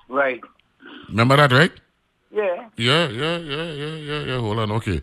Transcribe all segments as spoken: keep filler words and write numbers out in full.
Right. Remember that, right? Yeah. Yeah, yeah, yeah, yeah, yeah, yeah. Hold on, okay.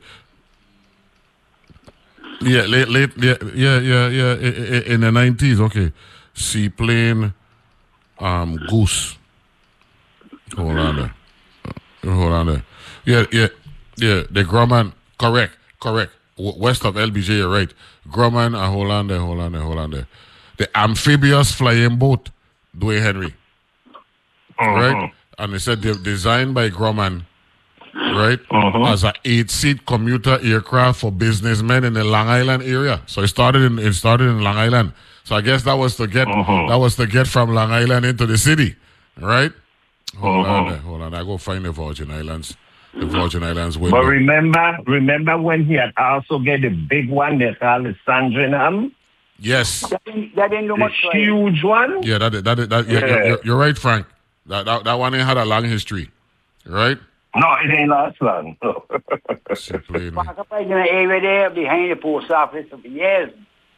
Yeah, late, late, yeah, yeah, yeah, yeah. In the nineties, okay. Seaplane, um, Goose. Hold on there. Hold on there. Yeah, yeah, yeah. The Grumman, correct, correct. W- west of L B J, you're right. Grumman, uh, hold on there, hold on there, hold on there. The amphibious flying boat, Dwayne Henry. Uh-huh. Right? And they said they're designed by Grumman, right, uh-huh. as an eight-seat commuter aircraft for businessmen in the Long Island area. So it started in it started in Long Island. So I guess that was to get uh-huh. that was to get from Long Island into the city, right? Hold uh-huh. on there, hold on. I go find the Virgin Islands. The Virgin Islands window. But remember, remember when he had also get the big one they call the Sandringham? Yes. That didn't, that didn't do The much. huge one? Yeah, that that that. Yeah, Yeah. You're, you're right, Frank. That, that that one ain't had a long history, right? No, it ain't last long. Seaplane. Park up in the area there behind the post office for years.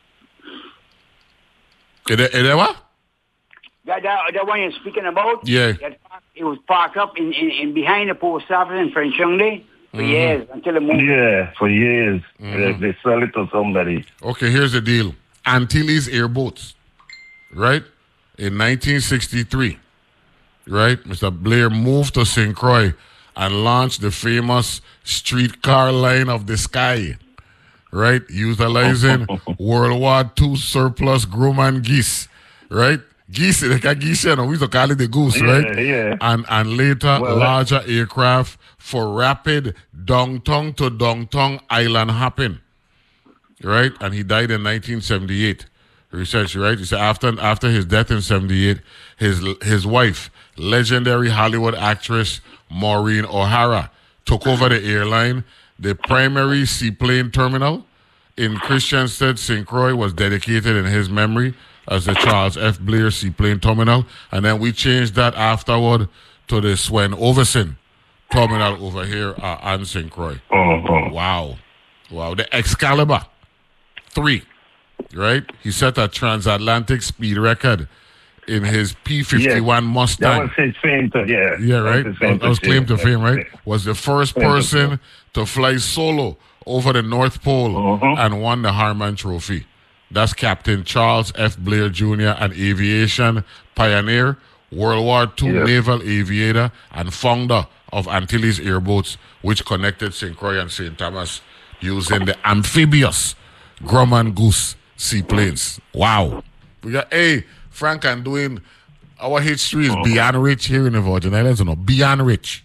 Is there, is there what? That, that, that one you're speaking about? Yeah. That, it was parked up in, in, in behind the post office in French Youngday for Mhm. years until the moved. Yeah, for years. Mhm. They, they sell it to somebody. Okay, here's the deal. Antilles airboats, right? In nineteen sixty-three, right? Mister Blair moved to Saint Croix and launched the famous streetcar line of the sky, right? Utilizing World War Two surplus Grumman geese, right? Geese, they got geese, you know, we used to call it the goose, Yeah, right? yeah. And and later Well, larger aircraft for rapid downtown to downtown island hopping, right? And he died in nineteen seventy-eight. Research, right? He said after after his death in seventy-eight, his his wife, legendary Hollywood actress Maureen O'Hara, took over the airline. The primary seaplane terminal in Christiansted, Saint Croix, was dedicated in his memory as the Charles F. Blair Seaplane Terminal. And then we changed that afterward to the Swen Overson Terminal over here uh, on Saint Croix. Uh-huh. Wow. Wow. The Excalibur three, right? He set a transatlantic speed record in his P fifty-one Yes. Mustang. That was his fame to, yeah. Yeah, right? That was his claim That was to claim to fame. fame, right? Was the first Claim to person fame. to fly solo over the North Pole Uh-huh. and won the Harman Trophy. That's Captain Charles F. Blair Junior, an aviation pioneer, World War Two Yes. naval aviator, and founder of Antilles Airboats, which connected Saint Croix and Saint Thomas using the amphibious Grumman Goose seaplanes. Wow. We got, hey, Frank, I'm doing, our history is Uh-huh. beyond rich here in the Virgin Islands, you know, beyond rich.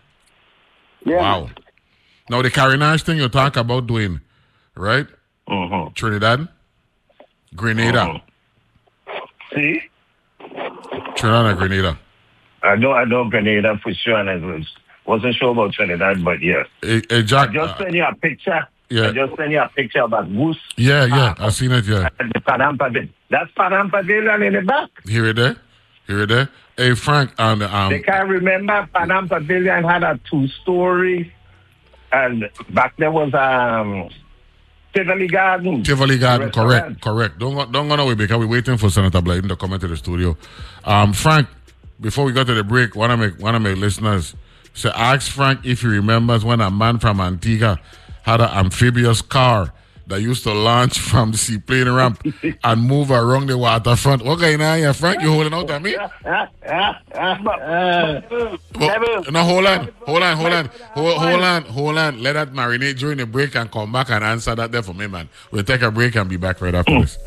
Yeah. Wow. Now, the carronage thing you talk about doing, right? Uh-huh. Trinidad, Grenada, Uh-huh. See? Trinidad and Grenada. I know, I know Grenada for sure, and I was, wasn't sure about Trinidad, but yes. Hey, hey, Jack. I just uh, sent you a picture. yeah. I just sent you a picture of that goose. yeah, yeah, Ah. I've seen it, yeah. And the Panam Pavilion. That's Panam Pavilion in the back. Here it there. Here it there. Hey, Frank, and um, They can't remember Panam Pavilion had a two-story, and back there was um, Tivoli Garden. Tivoli Garden, correct, Restaurant. correct. Don't go, don't go away because we're waiting for Senator Blyden to come into the studio. Um, Frank, before we go to the break, want to make one of my listeners say, ask Frank if he remembers when a man from Antigua had an amphibious car that used to launch from the seaplane ramp and move around the waterfront. What going on here, Frank? You holding out at me? Well, no, hold on, hold on, hold on, hold, hold on, hold on. Let that marinate during the break and come back and answer that there for me, man. We'll take a break and be back right after this.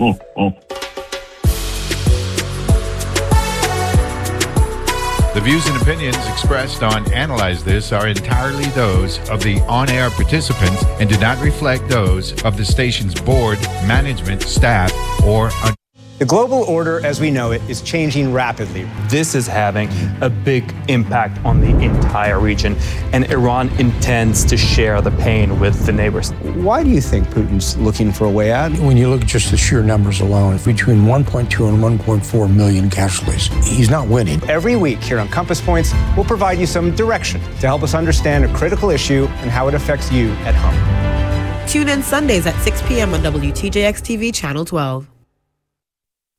The views and opinions expressed on Analyze This are entirely those of the on-air participants and do not reflect those of the station's board, management, staff, or... Un- The global order as we know it is changing rapidly. This is having a big impact on the entire region, and Iran intends to share the pain with the neighbors. Why do you think Putin's looking for a way out? When you look at just the sheer numbers alone, it's between one point two and one point four million casualties. He's not winning. Every week here on Compass Points, we'll provide you some direction to help us understand a critical issue and how it affects you at home. Tune in Sundays at six p.m. on W T J X T V Channel twelve.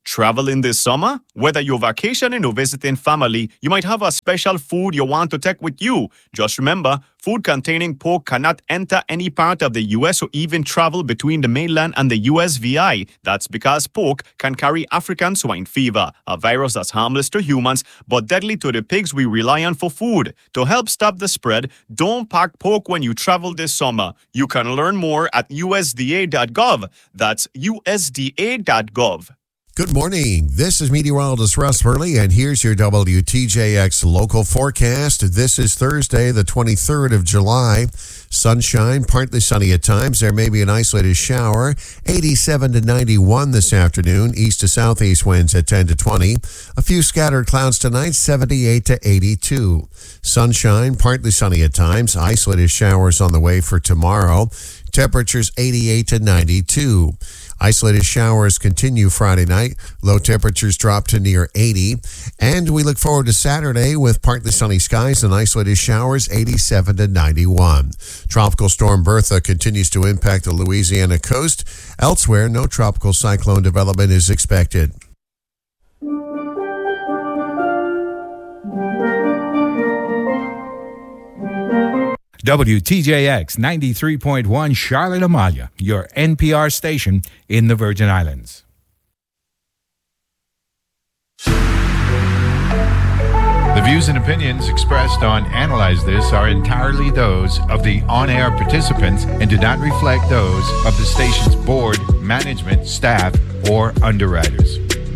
Traveling this summer? Whether you're vacationing or visiting family, you might have a special food you want to take with you. Just remember, food containing pork cannot enter any part of the U S or even travel between the mainland and the U S V I. That's because pork can carry African swine fever, a virus that's harmless to humans but deadly to the pigs we rely on for food. To help stop the spread, don't pack pork when you travel this summer. You can learn more at U S D A dot gov. That's U S D A dot gov. Good morning. This is meteorologist Russ Hurley, and here's your W T J X local forecast. This is Thursday, the twenty-third of July. Sunshine, partly sunny at times. There may be an isolated shower. eighty-seven to ninety-one this afternoon. East to southeast winds at ten to twenty. A few scattered clouds tonight, seventy-eight to eighty-two. Sunshine, partly sunny at times. Isolated showers on the way for tomorrow. Temperatures eighty-eight to ninety-two. Isolated showers continue Friday night. Low temperatures drop to near eighty. And we look forward to Saturday with partly sunny skies and isolated showers, eighty-seven to ninety-one. Tropical storm Bertha continues to impact the Louisiana coast. Elsewhere, no tropical cyclone development is expected. W T J X ninety-three point one Charlotte Amalia, your N P R station in the Virgin Islands. The views and opinions expressed on Analyze This are entirely those of the on-air participants and do not reflect those of the station's board, management, staff, or underwriters.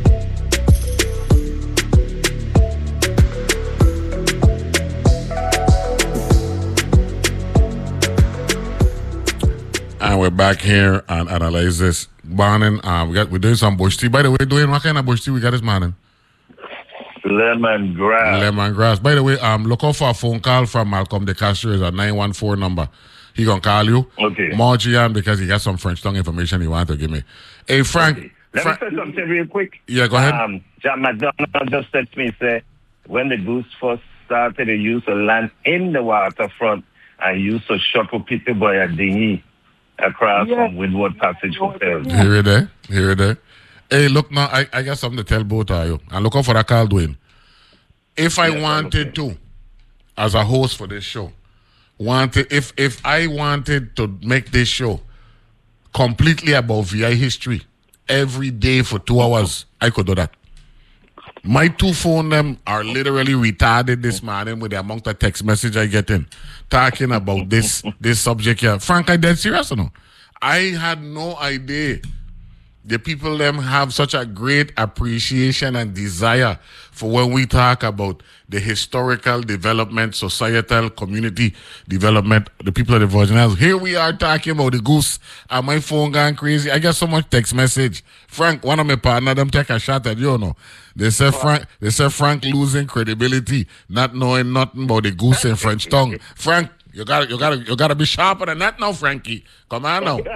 And we're back here and Analyze This. Morning, uh, we got, we're doing some bush tea. By the way, doing what kind of bush tea we got this morning? Lemongrass. Lemongrass. By the way, um, look out for a phone call from Malcolm De Castro. It's a nine one four number. He gonna call you. Okay. Margian, because he got some French tongue information he want to give me. Hey, Frank. Okay. Let Frank, me say something real quick. Yeah, go ahead. Um, John McDonald just said to me, say, when the goose first started, they used to land in the waterfront and used to shuttle people by a dinghy across Yeah. from Windward Passage Hotel. Here it is. Here it is. Hey, look now, I, I got something to tell both of you. And look out for that call, Dwayne. If I Yes, wanted to, as a host for this show, wanted if if I wanted to make this show completely about V I history every day for two hours, I could do that. My two phone them are literally retarded this morning with the amount of text message I get in talking about this this subject here. Frank, I dead serious or no? I had no idea the people them have such a great appreciation and desire for when we talk about the historical development, societal, community development, the people of the Virgin Islands. Here we are talking about the goose and my phone gone crazy. I got so much text message. Frank, one of my partner, them take a shot at you, you know. They said Frank they said Frank losing credibility, not knowing nothing about the goose in French tongue. Frank, you gotta you gotta you gotta be sharper than that now, Frankie. Come on now.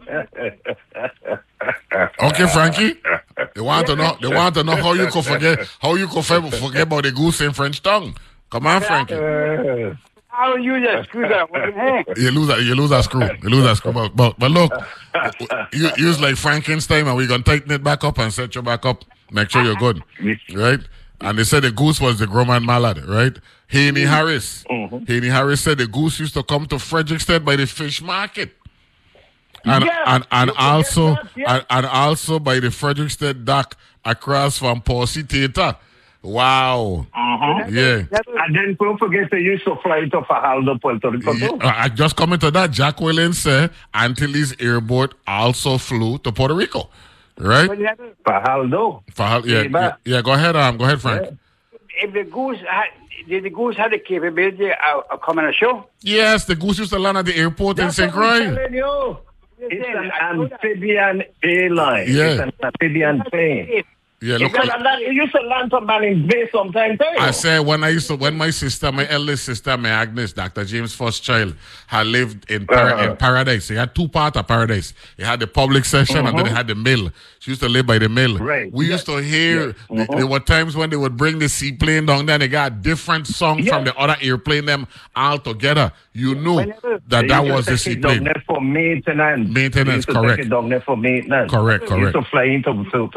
Okay, Frankie. They want to know. They want to know how you could forget. How you could forget, forget about the goose in French tongue. Come on, Frankie. Uh, How you just screw that one? Hey. You lose a, you lose a screw. You lose a screw. But, but, but look, you use like Frankenstein, and we're gonna tighten it back up and set you back up. Make sure you're good, right? And they said the goose was the Grumman mallard, right? Haney Harris. Mm-hmm. Haney Harris said the goose used to come to Frederickstead by the fish market. And, Yeah, and and you forget also that, yeah. and, and also by the Frederickstead dock across from Posse Theatre. Wow. uh-huh. Yeah. And then don't forget they used to fly to Fajardo, Puerto Rico. Yeah, too. I just coming to that. Jack Williams said Antilles Airport also flew to Puerto Rico, right? Fajardo. Fahal, yeah, yeah, yeah. Go ahead, um, go ahead, Frank. If the goose had, did the goose have the capability of, of coming on a show? Yes, the goose used to land at the airport in Saint what I'm Croix. telling you. Yes, It's yes, an I know that. amphibian airline. Yeah. It's an amphibian plane. Yeah, look. Because it used to land from Manning Bay sometime too. I said when I used to, when my sister, my eldest sister, my Agnes, Doctor James' first child, had lived in, para, Uh-huh. in Paradise. He had two parts of Paradise. He had the public session and then he had the mill. She used to live by the mill. Right. We Yeah. used to hear, Yeah. th- there were times when they would bring the seaplane down there and they got different songs Yeah. from the other airplane them all together. You knew Whenever- that They that used was to the take it down seaplane. there for maintenance. Maintenance, They used to correct. Take it down there for maintenance. Correct, They used correct. to fly into to, to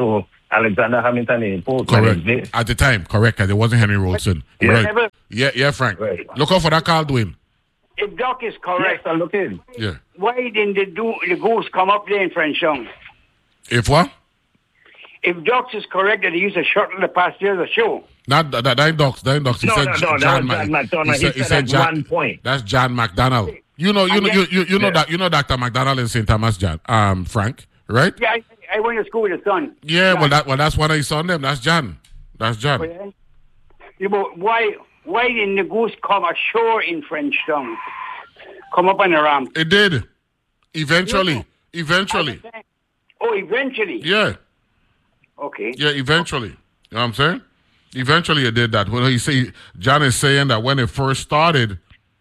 Alexander Hamilton Airport. Correct. At the time, correct. There wasn't Henry Rollson. Yeah. Right. Never- Yeah, yeah, Frank. Right. Look out for that call, Dwayne. If Doc is Yes, correct, I'm looking. Yeah. why didn't the, do, the goose come up there in Frenchtown? If what? If Doc is correct that he used to shuttle the passengers the show, Not that. That ain't Docs. That ain't Docs. He No, said no, J- no, that John, was John McDonald. He said at one point. That's John McDonald. You know, you know, you, you, you know Yeah. that you know Doctor McDonald in Saint Thomas, John. Um, Frank, right? yeah, I, I went to school with his son. Yeah. Well, that well, that's one of his son. Them. That's John. That's John. Yeah. Yeah, but why why didn't the goose come ashore in Frenchtown? Come up on the ramp. It did. Eventually. Eventually. Oh, eventually. Yeah. Okay. Yeah. Eventually. You know what I'm saying? Eventually, it did that. Well, he say John is saying that when it first started,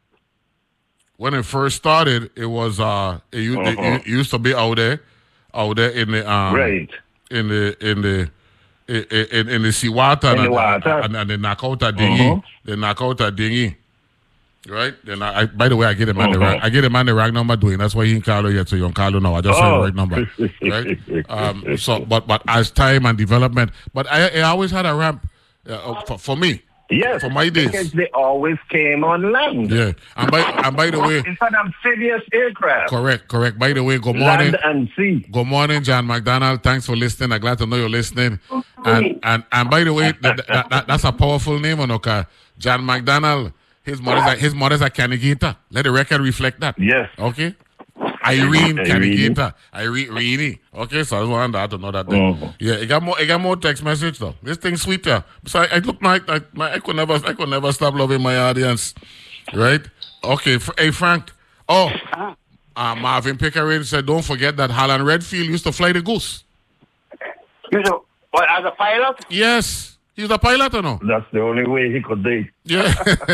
when it first started, it was uh, it, u- Uh-huh. it, it used to be out there, out there in the um, Right. in the in the in in, in the seawater In the and, water. and, and they knock out a dinghy. Uh-huh. They knock out a dinghy. Right? Then I, I by the way, I get him on the Uh-huh. right. I get him on the right number doing. That's why he ain't call yet. So you don't call now. I just said the Oh. right number. Right? Um. So, but but as time and development, but I, I always had a ramp uh, for, for me. Yes. For my days. Because they always came on land. Yeah. And by and by the way, It's an amphibious aircraft. correct, correct. By the way, good morning. Land and sea. Good morning, John McDonald. Thanks for listening. I'm glad to know you're listening. And and, and by the way, that, that, that, that's a powerful name, Onoka. John McDonald. His mother's a, his mother's a Canigita. Let the record reflect that. Yes. Okay. Irene Irene. Canigita. Irene. Irene. Okay, so I just wanted that to know that. Thing. Mhm. Yeah, it got more. It got more text message though. This thing's sweet, yeah. So I, I look like I, my, I could never. I could never stop loving my audience. Right. Okay. F- hey Frank. Oh. Uh, Marvin Pickering said, "Don't forget that Harlan Redfield used to fly the goose." You know, what, as a pilot? Yes, he's a pilot or no? That's the only way he could do it. Yeah.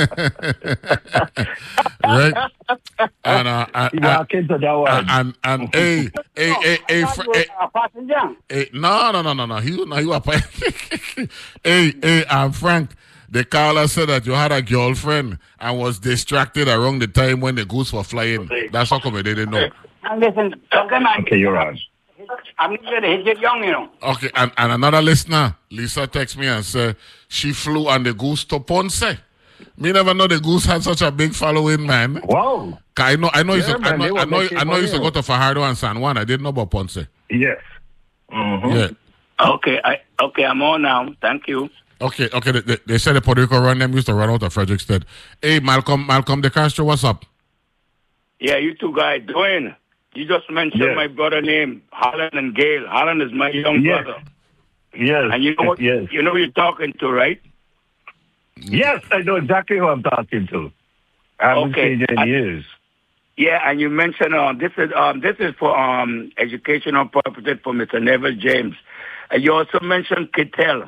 Right. And uh, and, He and, walked into that one. and, and, and hey, hey, hey, hey, I Fra- thought you hey, were a passenger. hey, no, no, no, no, no. He, no, he was pilot. Hey, hey, um, Frank. The caller said that you had a girlfriend and was distracted around the time when the goose were flying. That's how come they didn't know. And listen, okay, man. Okay, you're on. I'm not going to hit you young, you know. Okay, and, and another listener, Lisa, text me and said she flew on the goose to Ponce. Me never know the goose had such a big following, man. Wow. 'Cause I know, I know, Yeah, used to, I man, they know, were I know, making I know, used to money. go to Fajardo and San Juan. I didn't know about Ponce. Yes. Mhm. Yeah. Okay, I okay, I'm on now. Thank you. Okay, okay. They, they, they said the Puerto Rico run them used to run out of Fredericksted. Hey, Malcolm, Malcolm De Castro, what's up? Yeah, you two guys. Dwayne, you just mentioned Yes. my brother name, Holland and Gail. Holland is my young Yes. brother. Yes. And you know what? Yes. You know who you're talking to, right? Yes, I know exactly who I'm talking to. I haven't Okay. seen you in I- years. Yeah, and you mentioned um, this is um, this is for um, educational purposes for Mister Neville James. And you also mentioned Kittel.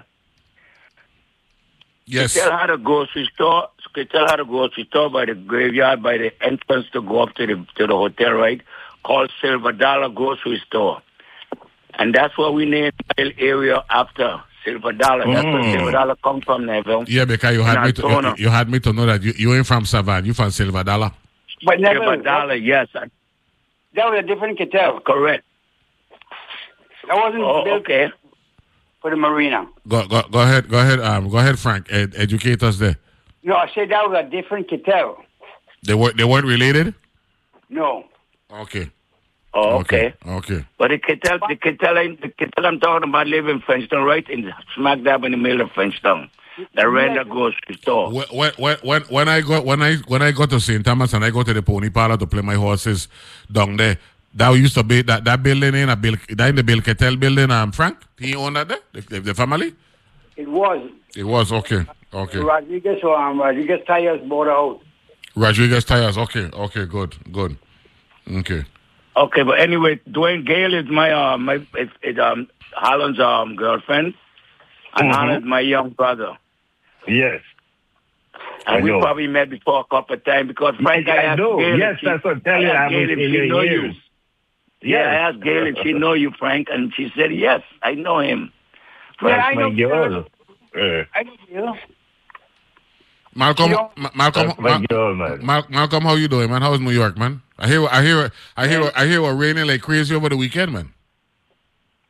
Yes. Kittel had a grocery store. Kittel had a grocery store by the graveyard, by the entrance to go up to the to the hotel, right? Called Silver Dollar Grocery Store, and that's what we named the area after Silver Dollar. That's where Mm. Silver Dollar come from, Neville. Yeah, because you had In me to, Altona. you, you had me to know that you, you ain't from Savannah. You from Silverdala. But Silver Dollar, yes, that was a different Kittel. Correct. That wasn't Oh, built okay. for the marina. Go, go, go ahead, go ahead, um, go ahead, Frank. Ed, educate us there. No, I said that was a different Kittel. They weren't, they weren't related. No. Okay. Oh, okay. Okay. But the Kittel, the Kittel, ain't- the Kittel I'm talking about live in Frenchtown, right in the, smack dab in the middle of Frenchtown. The rent a grocery store. When, when, when, when I go when I when I go to Saint Thomas and I go to the pony parlor to play my horses down there, that used to be that, that building in a Bill that in the Bill Kettel building. Um, Frank, he owned that there, the, the, the family. It was. It was okay, okay. Rodriguez or um, Rodriguez Tires bought out. Rodriguez tires. Okay, okay, good, good. Okay. Okay, but anyway, Dwayne Gale is my uh my it, it, um Holland's um girlfriend, and Mhm. Holland's my young brother. Yes. And I we know. probably met before a couple of times because Frank, I, I asked know. Gail. Yes, if she- that's what I'm telling you. I I asked Gail haven't if seen she you in know years. you. Yeah, I asked Gail if she know you, Frank, and she said yes, I know him. Frank, That's I my know girl. Uh, I know you. Malcolm, You know- Ma- Malcolm, That's my Ma- girl, man. Mal- Malcolm, how you doing, man? How's New York, man? I hear, I hear, I hear, I hear, it raining like crazy over the weekend, man.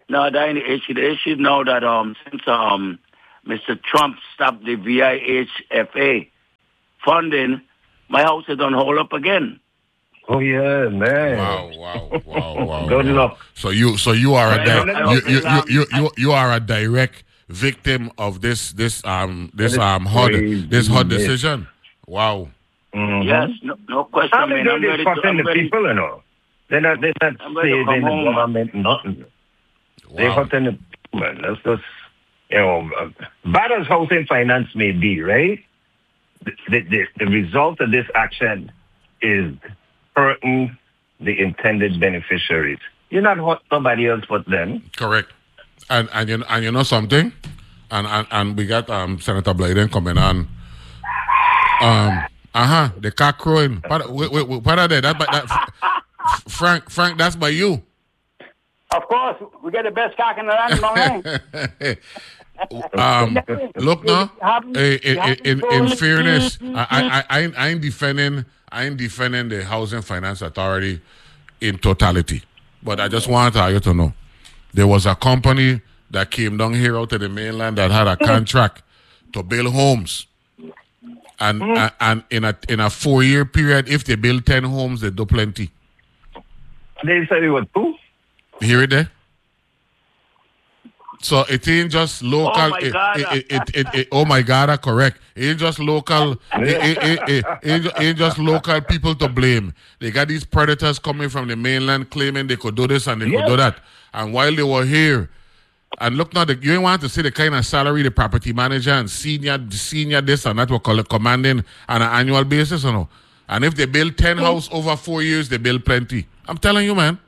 No, that ain't the issue. The issue is now that um since um Mister Trump stopped the V I H F A funding, my house is on hold up again. Oh yeah, man. Wow, wow, wow, wow. Good wow. luck. So you, so you are a di- I you, don't you, think you, you, I'm- you, you are a direct victim of this this um this That is um H U D crazy, this H U D man. decision. Wow. Mm-hmm. Yes, no, no question. How they man. do I'm this ready to, fucking I'm the ready. people and all? They're not, they're not I'm ready to saving come the home. government, nothing. They're Wow. hurting the people, man. That's just, you know, uh, bad as housing finance may be, right? The, the, the, the result of this action is hurting the intended beneficiaries. You're not hurt somebody else but them. Correct. And and you and you know something, and and, and we got um Senator Blyden coming on. Um. Uh huh. The cock crowing. What wait, wait, wait, what are they? That, that Frank Frank. That's by you. Of course, we get the best cock in the land, my man. um, look now. eh, eh, In, in, in fairness, I, I, I, ain't- I ain't defending. I ain't defending the Housing Finance Authority in totality, but I just want you to know there was a company that came down here out to the mainland that had a contract to build homes, and and, and in a in a four year period, if they build ten homes, they do plenty. They said it was two. Hear it there? So it ain't just local. Oh my it, God. it, it, it, it, it- oh my God, ah, correct. It ain't just local. it, it, it, it, it ain't, ju- ain't just local people to blame. They got these predators coming from the mainland claiming they could do this and they could do that. And while they were here, and look now, the, you ain't want to see the kind of salary the property manager and senior senior this and that were call- commanding on an annual basis, you know. And if they build ten house over four years, they build plenty. I'm telling you, man.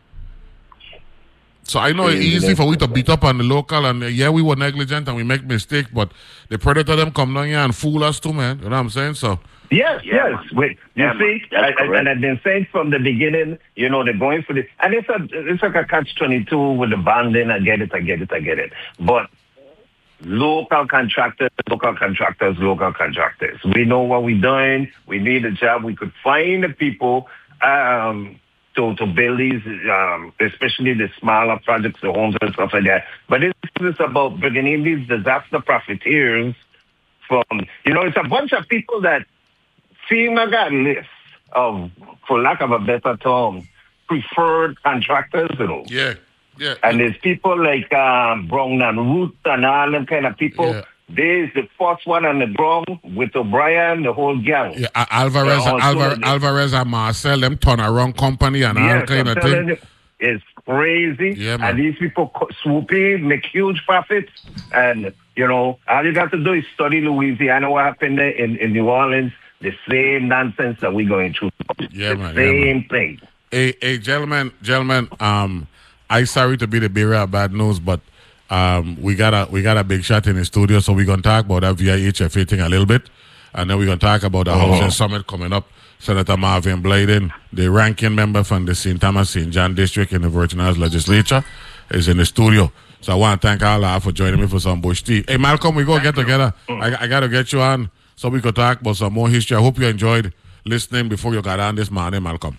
So I know it's easy for we to beat up on the local, and uh, yeah, we were negligent and we make mistakes, but the predator them come down here and fool us too, man. You know what I'm saying? So Yes, Yeah, yes. man. Wait, you Yeah, see, man. That's I, I, correct. and I've been saying from the beginning, you know, they're going for this, and it's a it's like a catch twenty two with the banding. I get it, I get it, I get it. But local contractors, local contractors, local contractors. We know what we're doing. We need a job. We could find the people um, to to build these, um, especially the smaller projects, the homes and stuff like that. But this is about bringing in these disaster profiteers from, you know, it's a bunch of people that FEMA got lists of, for lack of a better term, preferred contractors, you know. yeah, yeah. And there's people like um, Brown and Root and all them kind of people. Yeah. There's the first one on the ground with O'Brien, the whole gang. Yeah, Al- Alvarez, Yeah, also Alvarez, the- Alvarez and Marcel, them turn around company and all Yes, kind I'm of telling thing. you, it's crazy. Yeah, man. And these people co- swoop in, make huge profits. And, you know, all you got to do is study Louisiana, what happened there in, in New Orleans. The same nonsense that we're going through. Yeah, the man, yeah, same man. thing. Hey, hey, gentlemen, gentlemen. Um, I sorry to be the bearer of bad news, but um, we got a we got a big shot in the studio, so we're gonna talk about that V I H F A thing a little bit, and then we're gonna talk about the Uh-huh. housing summit coming up. Senator Marvin Blyden, the ranking member from the Saint Thomas Saint John district in the Virgin Islands Legislature, is in the studio. So I want to thank all of you for joining me for some bush tea. Hey, Malcolm, we go get together. I, I got to get you on so we could talk about some more history. I hope you enjoyed listening before you got on this morning, Malcolm.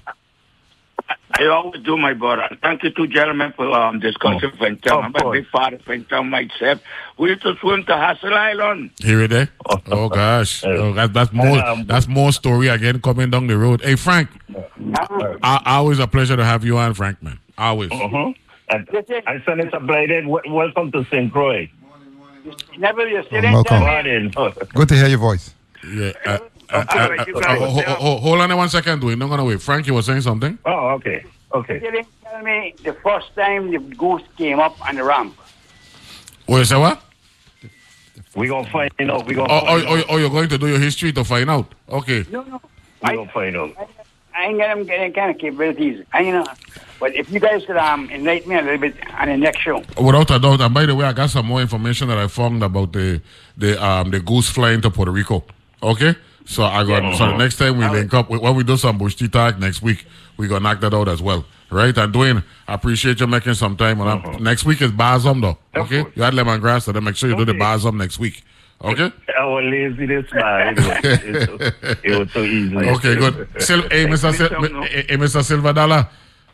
I always do, my brother. Thank you two gentlemen for um, discussing oh. Fenton. I'm a course. big part of Fenton myself. We used to swim to Hassel Island. Here it is. Oh gosh, oh, that, that's more. Um, That's more story again coming down the road. Hey Frank, I, always a pleasure to have you on, Frank, man. Always. Uh-huh. And, and Senator Blyden, w- welcome to Saint Croix. Never you sit Welcome. Morning. Good to hear your voice. Yeah. Uh, uh, uh, uh, uh, ho- ho- ho- hold on one second, Dwayne. Not gonna wait. Frank, you were saying something? Oh, okay. Okay. Didn't tell me the first time the goose came up on the ramp. Oh, you say what? We're going to find out. We're going Oh, to oh, find oh, out. oh, you're going to do your history to find out. Okay. No, no. We're going to find out. I ain't got them getting kind of capabilities. I you know, but if you guys could um enlighten me a little bit on the next show. Without a doubt. And by the way, I got some more information that I found about the the um the goose flying to Puerto Rico. Okay. So I got Yeah. so the next time we link up when we do some bush tea talk next week, we gonna knock that out as well. Right? And Dwayne, I appreciate you making some time. On Uh-huh. Next week is Bazum though. Of Okay? course. You had lemongrass, so then make sure you do the Okay. Bazum next week. Okay? Our laziness, man. It was, it was, it was so easy. Okay, good. Sil- hey, Mister Sil- hey, hey, Mister Silva Dollar,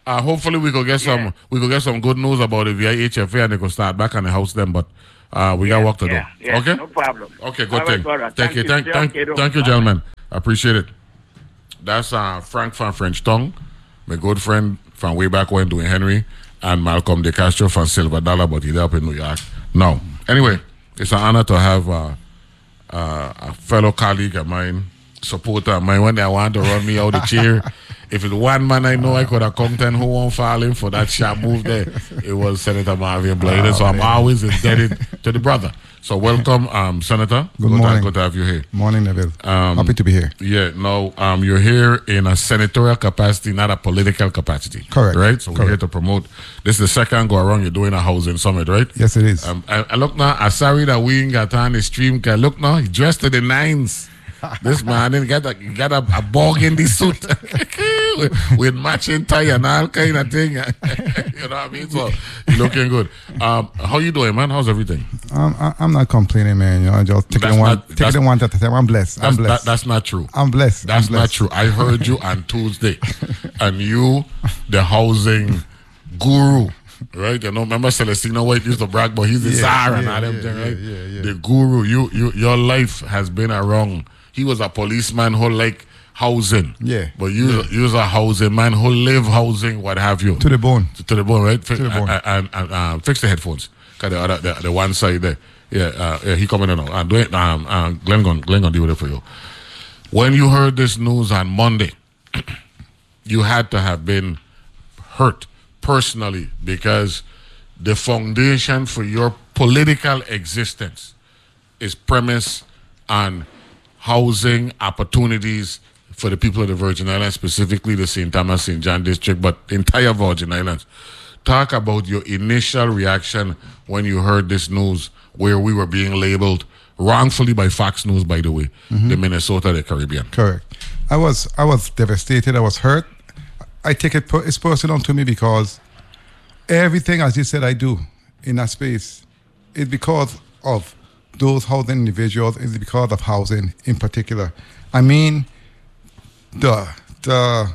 Uh, hopefully we could get Yeah. some we could get some good news about the V I H F A and they could start back on the house then. But uh, we got work to Yeah, do. yeah, okay. no problem. Okay. Good All right, thing. brother. Thank, you. Thank, you. thank, Okay, thank you, bye. gentlemen. I appreciate it. That's uh, Frank from French Tongue, my good friend from way back when doing Henry, and Malcolm De Castro from Silver Dollar, but he's up in New York now. Anyway, it's an honor to have uh, uh, a fellow colleague of mine, supporter of mine, when they want to run me out the chair. If it's one man I know I could have come ten who won't fall in for that sharp move there, it was Senator Marvin Bladen. So I'm always indebted to the brother. So welcome, um, Senator. Good to- morning. Good to have you here. Morning, Neville. Um, Happy to be here. Yeah, no, um, you're here in a senatorial capacity, not a political capacity. Correct. Right? So we're Correct. here to promote. This is the second go around you're doing a housing summit, right? Yes, it is. Um, I, I look now, I'm sorry that we ain't got on the stream. Cause look now, he dressed to the nines. This man didn't get a, he got a, a burgundy suit with, with matching tie and all kind of thing. You know what I mean? So you're looking good. Um, how you doing, man? How's everything? Um, I, I'm not complaining, man. You know, just taking That's it one, not- taking that's- it one at a time. I'm blessed. I'm That's, that, blessed. that's not true. I'm blessed. That's I'm not blessed. true. I heard you on Tuesday, and you, the housing guru, right? You know, remember Celestino White used to brag, but he's the Yeah, czar and yeah, all them yeah, thing, yeah, right? yeah, yeah. The guru. You, you, your life has been around. He was a policeman who like housing. Yeah. But you, you're a housing man who live housing, what have you? To the bone. To, to the bone, right? Fi- To the bone. And, and, and uh, fix the headphones. Cause the other, the, the one side there. Yeah, uh, yeah, he coming in now. Uh, do it, um, uh, Glenn gonna, Glenn gonna deal with it for you. When you heard this news on Monday, you had to have been hurt personally because the foundation for your political existence is premised on housing opportunities for the people of the Virgin Islands, specifically the Saint Thomas, Saint John district, but the entire Virgin Islands. Talk about your initial reaction when you heard this news, where we were being labeled wrongfully by Fox News, by the way, the Minnesota, the Caribbean. Correct. I was I was devastated. I was hurt. I take it per, it's personal to me because everything, as you said, I do in that space is because of those housing individuals. Is because of housing in particular. I mean, the the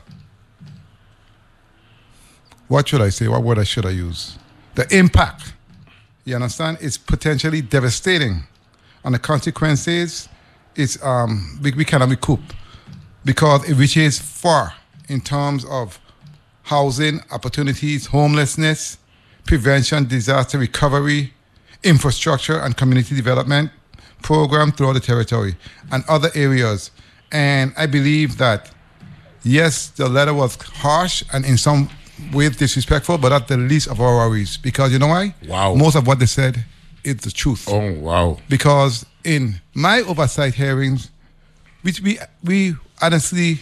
what should I say? What word I should I use? The impact. You understand? It's potentially devastating, and the consequences is um we, we cannot recoup because it reaches far in terms of housing opportunities, homelessness, prevention, disaster recovery, infrastructure and community development program throughout the territory and other areas. And I believe that yes, the letter was harsh and in some ways disrespectful, but that's the least of our worries. Because you know why? Wow. Most of what they said is the truth. Oh, wow. Because in my oversight hearings, which we we honestly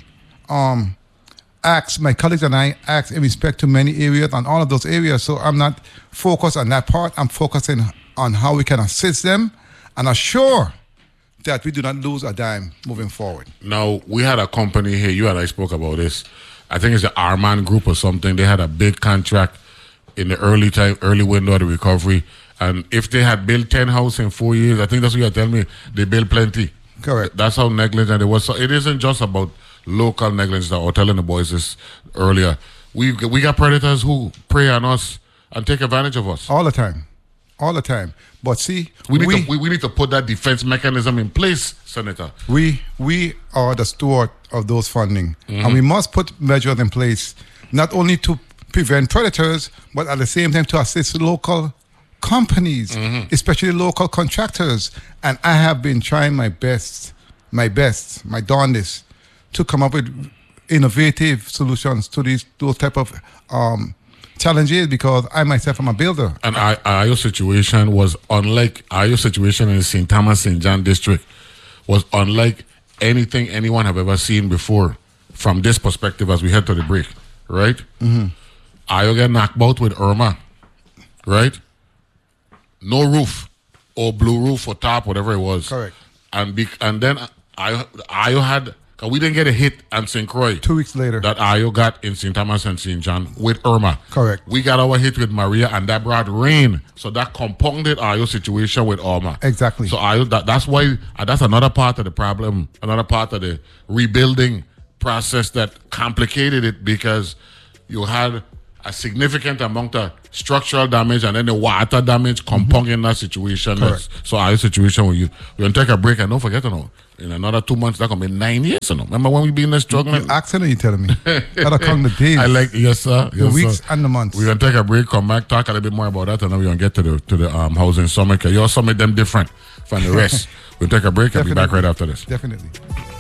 um asked, my colleagues and I asked in respect to many areas and all of those areas. So I'm not focused on that part. I'm focusing on how we can assist them and assure that we do not lose a dime moving forward. Now, we had a company here, you and I spoke about this. I think it's the Arman Group or something. They had a big contract in the early time, early window of the recovery. And if they had built ten houses in four years, I think that's what you're telling me, they built plenty. Correct. That's how negligent it was. So it isn't just about local negligence. I was telling the boys this earlier. We we got predators who prey on us and take advantage of us. All the time. All the time. But see, We need, we, to, we, we need to put that defense mechanism in place, Senator. we we are the steward of those funding. And we must put measures in place not only to prevent predators, but at the same time to assist local companies, especially local contractors. And I have been trying my best, my best, my darndest, to come up with innovative solutions to these those type of um, challenges because I myself am a builder. And our, our situation was unlike our situation in the Saint Thomas, Saint John district was unlike anything anyone have ever seen before from this perspective as we head to the break, right? Mm-hmm. I get knocked out with Irma, right? No roof or blue roof or top, whatever it was. Correct. And be, and then I I had, cause we didn't get a hit on Saint Croix. Two weeks later. That Ayo got in Saint Thomas and Saint John with Irma. Correct. We got our hit with Maria, and that brought rain, so that compounded Ayo situation with Irma. Exactly. So Ayo, that, that's why uh, that's another part of the problem, another part of the rebuilding process that complicated it because you had a significant amount of structural damage and then the water damage compounding mm-hmm. that situation. So our situation where you we're gonna take a break and don't forget to know in another two months that's gonna be nine years. You know? Remember when we be in the struggling? You asking or you telling me? Gotta count the days. I like yes sir. The yes, weeks sir. and the months. We're gonna take a break, come back, talk a little bit more about that, and then we're gonna get to the to the um housing summit. Cause your summit them different from the rest. We'll take a break and be back right after this. Definitely.